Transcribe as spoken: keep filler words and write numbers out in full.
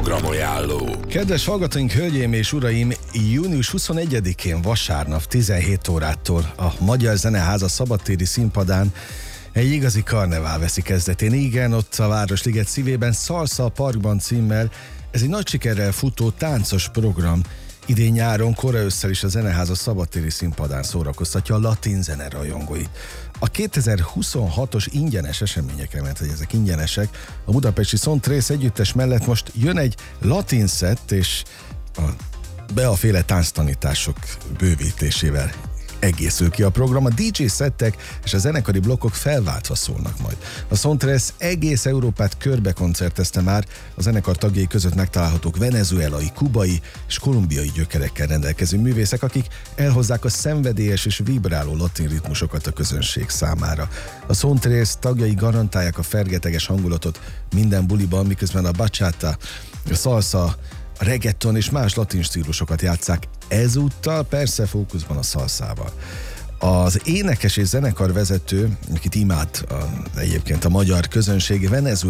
programajánló. Kedves hallgatóink, hölgyeim és uraim, június huszonegyedikén vasárnap tizenhét órától a Magyar Zeneháza szabadtéri színpadán egy igazi karnevál veszi kezdetén. Igen, ott a Városliget szívében, Salsa a Parkban címmel. Ez egy nagy sikerrel futó táncos program. Idén nyáron, kora ősszel is a Zeneháza szabadtéri színpadán szórakoztatja a latin zene rajongóit. A kétezer-huszonhatos ingyenes eseményeken, mert hogy ezek ingyenesek, a budapesti Son Tres együttes mellett most jön egy latin szett, és a Bea-féle tánctanítások bővítésével egészül ki a program. A dé dzsé szettek és a zenekari blokkok felváltva szólnak majd. A Son Tres egész Európát körbe koncertezte már, a zenekar tagjai között megtalálhatók venezuelai, kubai és kolumbiai gyökerekkel rendelkező művészek, akik elhozzák a szenvedélyes és vibráló latin ritmusokat a közönség számára. A Son Tres tagjai garantálják a fergeteges hangulatot minden buliban, miközben a bachata, a salsa, a reggaeton és más latin stílusokat játsszák, ezúttal persze fókuszban a szalszával. Az énekes és zenekarvezető, akit imád a, egyébként a magyar közönség,